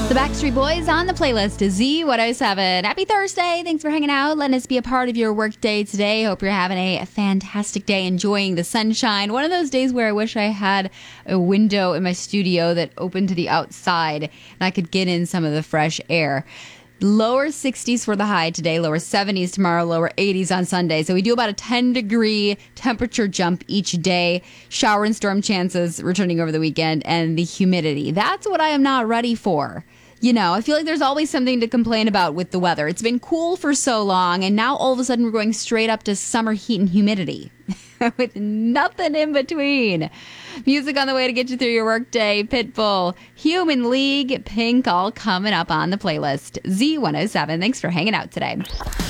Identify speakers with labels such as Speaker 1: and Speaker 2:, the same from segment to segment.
Speaker 1: The Backstreet Boys on the playlist is Z107. Happy Thursday. Thanks for hanging out. Letting us be a part of your work day today. Hope you're having a fantastic day, enjoying the sunshine. One of those days where I wish I had a window in my studio that opened to the outside and I could get in some of the fresh air. Lower 60s for the high today, lower 70s tomorrow, lower 80s on Sunday. So we do about a 10-degree temperature jump each day. Shower and storm chances returning over the weekend, and the humidity. That's what I am not ready for. You know, I feel like there's always something to complain about with the weather. It's been cool for so long, and now all of a sudden we're going straight up to summer heat and humidity with nothing in between. Music on the way to get you through your workday. Pitbull, Human League, Pink, all coming up on the playlist. Z107, thanks for hanging out today.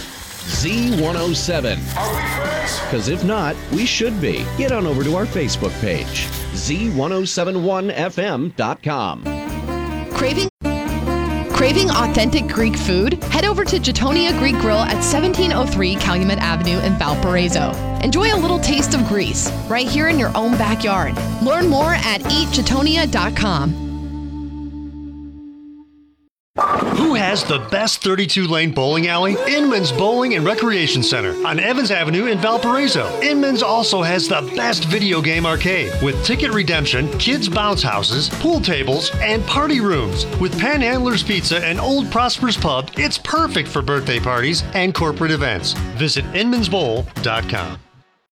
Speaker 2: Z107.
Speaker 3: Are we friends?
Speaker 2: Because if not, we should be. Get on over to our Facebook page, Z1071FM.com.
Speaker 4: Craving authentic Greek food? Head over to Jetonia Greek Grill at 1703 Calumet Avenue in Valparaiso. Enjoy a little taste of Greece right here in your own backyard. Learn more at eatjetonia.com.
Speaker 5: Who has the best 32-lane bowling alley? Inman's Bowling and Recreation Center on Evans Avenue in Valparaiso. Inman's also has the best video game arcade with ticket redemption, kids' bounce houses, pool tables, and party rooms. With Panhandler's Pizza and Old Prosper's Pub, it's perfect for birthday parties and corporate events. Visit inmansbowl.com.